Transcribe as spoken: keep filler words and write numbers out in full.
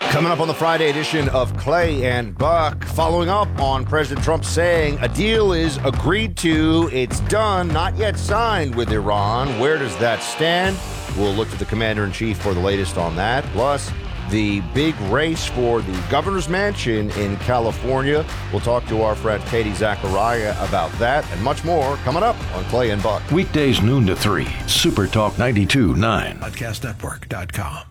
Coming up on the Friday edition of Clay and Buck, following up on President Trump saying a deal is agreed to, it's done, not yet signed with Iran. Where does that stand? We'll look to the commander-in-chief for the latest on that. Plus, the big race for the governor's mansion in California. We'll talk to our friend Katie Zachariah about that and much more coming up on Clay and Buck. Weekdays noon to three, Super Talk ninety-two point nine. podcast network dot com.